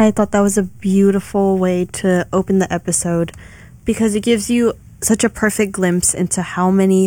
I thought that was a beautiful way to open the episode because it gives you such a perfect glimpse into how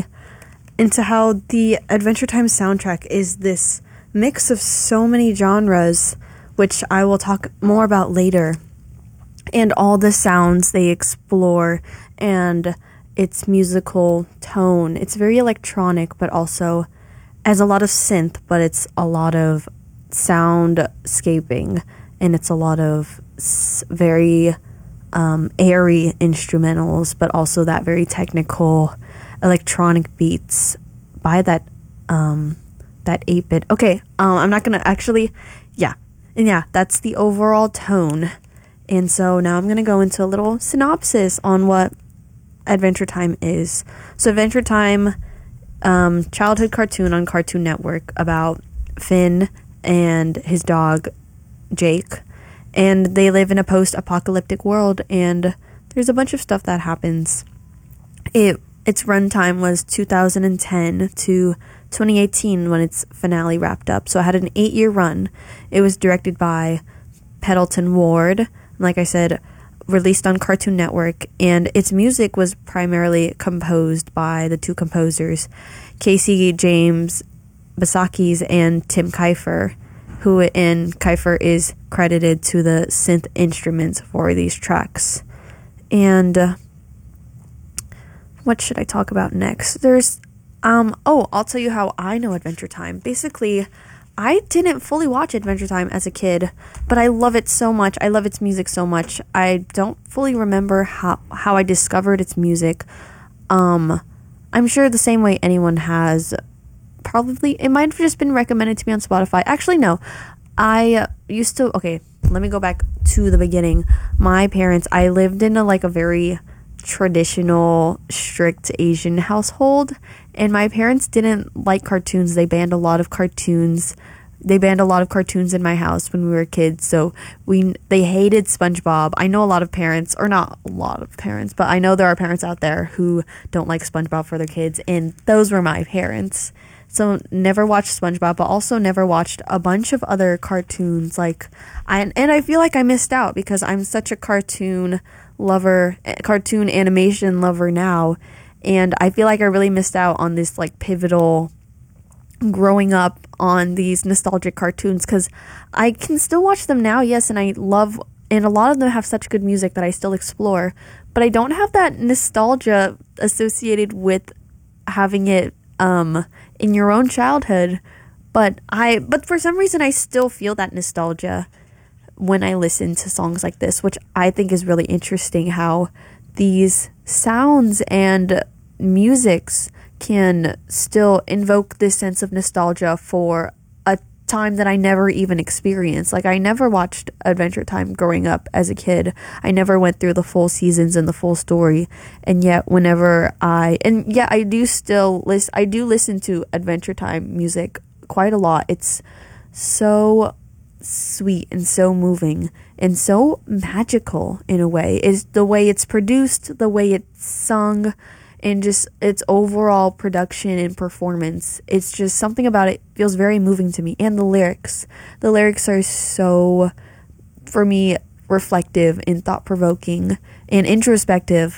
the Adventure Time soundtrack is this mix of so many genres, which I will talk more about later, and all the sounds they explore and its musical tone. It's very electronic, but also has a lot of synth, but it's a lot of soundscaping, and it's a lot of very airy instrumentals, but also that very technical electronic beats by that 8-bit. Okay, I'm not gonna actually, that's the overall tone. And so now I'm gonna go into a little synopsis on what Adventure Time is. So Adventure Time, childhood cartoon on Cartoon Network about Finn and his dog Jake, and they live in a post-apocalyptic world, and there's a bunch of stuff that happens. Its runtime was 2010 to 2018 when its finale wrapped up, so it had an 8-year run. It was directed by Pendleton Ward, like I said, released on Cartoon Network, and its music was primarily composed by the two composers, Casey James Basakis and Tim Kiefer, Kiefer is credited to the synth instruments for these tracks. And what should I talk about next? There's I'll tell you how I know Adventure Time. Basically, I didn't fully watch Adventure Time as a kid, but I love it so much. I love its music so much. I don't fully remember how I discovered its music. I'm sure the same way anyone has. Probably, it might have just been recommended to me on Spotify. Actually, no. Okay, let me go back to the beginning. My parents, I lived in a very traditional, strict Asian household, and my parents didn't like cartoons. They banned a lot of cartoons. They banned a lot of cartoons in my house when we were kids, so they hated SpongeBob. I know a lot of parents, or not a lot of parents, but I know there are parents out there who don't like SpongeBob for their kids, and those were my parents. So never watched SpongeBob, but also never watched a bunch of other cartoons. And I feel like I missed out because I'm such a cartoon animation lover now, and I feel like I really missed out on this pivotal growing up on these nostalgic cartoons, because I can still watch them now, yes, and and a lot of them have such good music that I still explore, but I don't have that nostalgia associated with having it in your own childhood, but for some reason I still feel that nostalgia when I listen to songs like this, which I think is really interesting, how these sounds and musics can still invoke this sense of nostalgia for a time that I never even experienced. I never watched Adventure Time growing up as a kid. I never went through the full seasons and the full story, and yet I do listen to Adventure Time music quite a lot. It's so sweet and so moving and so magical in a way. Is the way it's produced, the way it's sung, and just its overall production and performance. It's just something about it feels very moving to me. And the lyrics are so, for me, reflective and thought-provoking and introspective.